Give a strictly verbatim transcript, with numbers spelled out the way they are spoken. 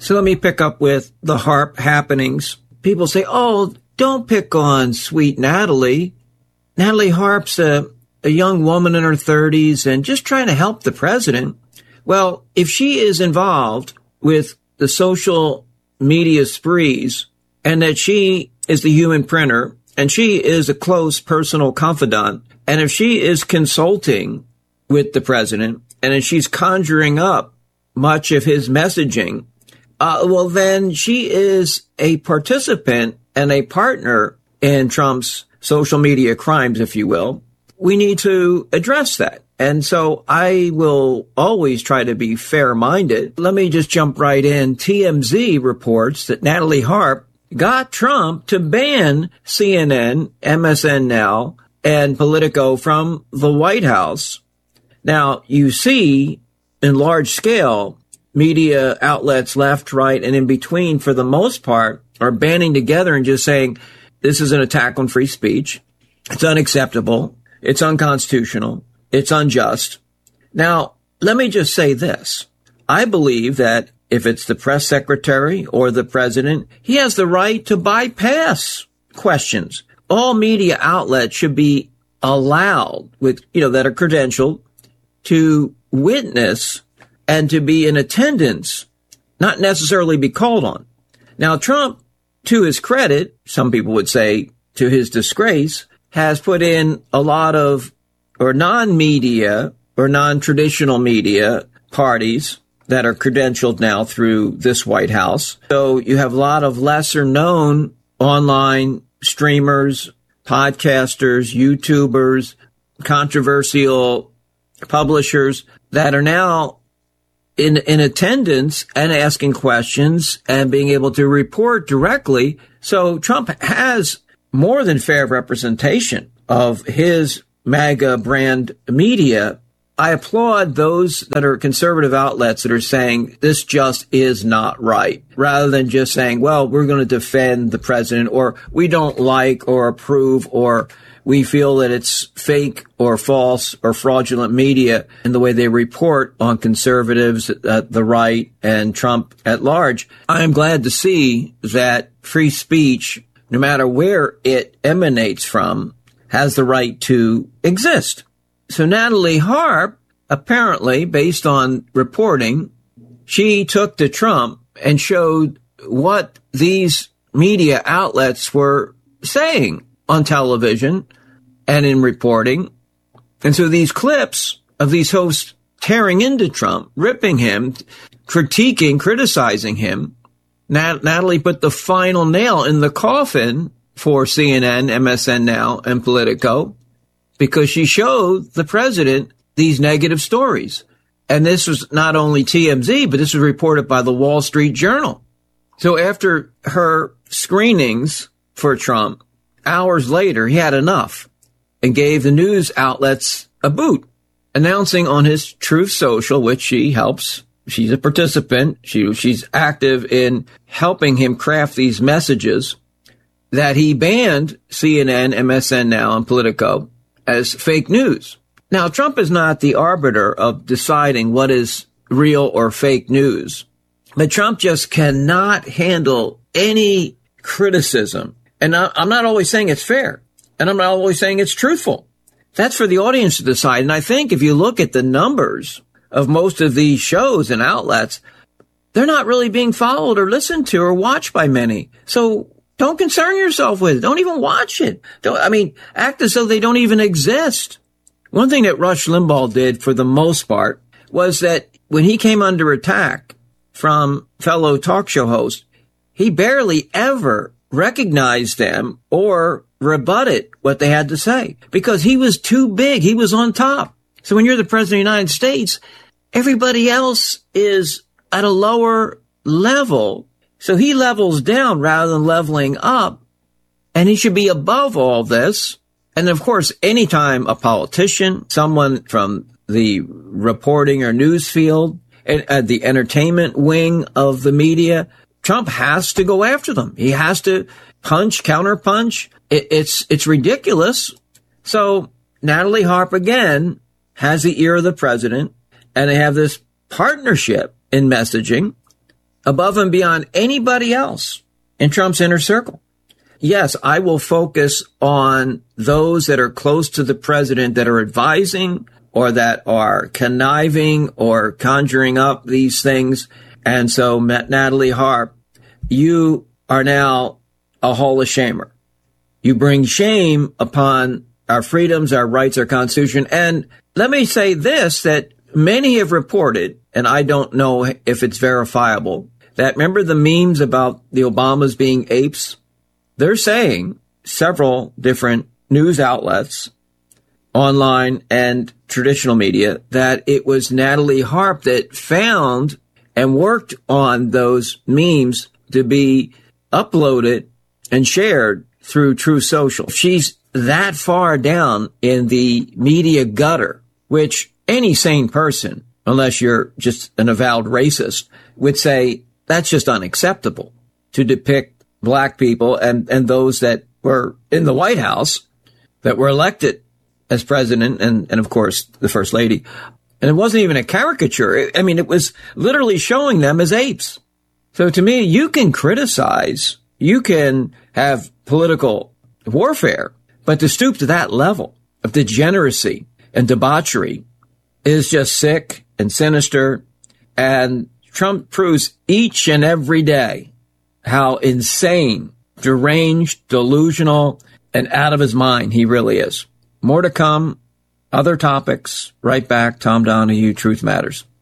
So let me pick up with the HAARP happenings. People say, oh, don't pick on sweet Natalie. Natalie Harp's a, a young woman in her thirties and just trying to help the president. Well, if she is involved with the social media sprees and that she is the human printer and she is a close personal confidant, and if she is consulting with the president and if she's conjuring up much of his messaging, uh, well, then she is a participant and a partner in Trump's social media crimes, if you will. We need to address that. And so I will always try to be fair-minded. Let me just jump right in. T M Z reports that Natalie Harp got Trump to ban C N N, M S N Now, and Politico from the White House. Now, you see, in large scale, media outlets left, right, and in between, for the most part, are banding together and just saying, this is an attack on free speech. It's unacceptable. It's unconstitutional. It's unjust. Now, let me just say this. I believe that if it's the press secretary or the president, he has the right to bypass questions. All media outlets should be allowed with, you know, that are credentialed to witness and to be in attendance, not necessarily be called on. Now, Trump, to his credit, some people would say to his disgrace, has put in a lot of or non-media or non-traditional media parties that are credentialed now through this White House. So you have a lot of lesser known online streamers, podcasters, YouTubers, controversial publishers that are now in, in attendance and asking questions and being able to report directly. So Trump has more than fair representation of his MAGA brand media. I applaud those that are conservative outlets that are saying this just is not right, rather than just saying, well, we're going to defend the president, or we don't like or approve, or we feel that it's fake or false or fraudulent media in the way they report on conservatives, uh, the right, and Trump at large. I'm glad to see that free speech, no matter where it emanates from, has the right to exist. So Natalie Harp, apparently, based on reporting, she took to Trump and showed what these media outlets were saying on television and in reporting. And so these clips of these hosts tearing into Trump, ripping him, critiquing, criticizing him, Nat- Natalie put the final nail in the coffin for C N N, M S N Now, and Politico, because she showed the president these negative stories. And this was not only T M Z, but this was reported by the Wall Street Journal. So after her screenings for Trump, hours later, he had enough and gave the news outlets a boot, announcing on his Truth Social, which she helps. She's a participant. She, she's active in helping him craft these messages, that he banned C N N, M S N Now, and Politico as fake news. Now, Trump is not the arbiter of deciding what is real or fake news, but Trump just cannot handle any criticism. And I'm not always saying it's fair, and I'm not always saying it's truthful. That's for the audience to decide. And I think if you look at the numbers of most of these shows and outlets, they're not really being followed or listened to or watched by many. So don't concern yourself with it. Don't even watch it. Don't, I mean, act as though they don't even exist. One thing that Rush Limbaugh did for the most part was that when he came under attack from fellow talk show hosts, he barely ever recognized them or rebutted what they had to say because he was too big. He was on top. So when you're the president of the United States, everybody else is at a lower level. So he levels down rather than leveling up, and he should be above all this. And of course, anytime a politician, someone from the reporting or news field, uh, the entertainment wing of the media, Trump has to go after them. He has to punch, counterpunch. It, it's, it's ridiculous. So Natalie Harp again has the ear of the president, and they have this partnership in messaging. above and beyond anybody else in Trump's inner circle. Yes, I will focus on those that are close to the president that are advising or that are conniving or conjuring up these things. And so, Natalie Harp, you are now a Hall of Shamer. You bring shame upon our freedoms, our rights, our Constitution. And let me say this, that many have reported, and I don't know if it's verifiable, that remember the memes about the Obamas being apes? They're saying, several different news outlets, online and traditional media, that it was Natalie Harp that found and worked on those memes to be uploaded and shared through Truth Social. She's that far down in the media gutter, which any sane person, unless you're just an avowed racist, would say that's just unacceptable to depict black people and, and those that were in the White House that were elected as president and, and of course, the first lady. And it wasn't even a caricature. I mean, it was literally showing them as apes. So to me, you can criticize, you can have political warfare, but to stoop to that level of degeneracy and debauchery is just sick and sinister. And Trump proves each and every day how insane, deranged, delusional, and out of his mind he really is. More to come. Other topics. Right back. Tom Donahue, Truth Matters.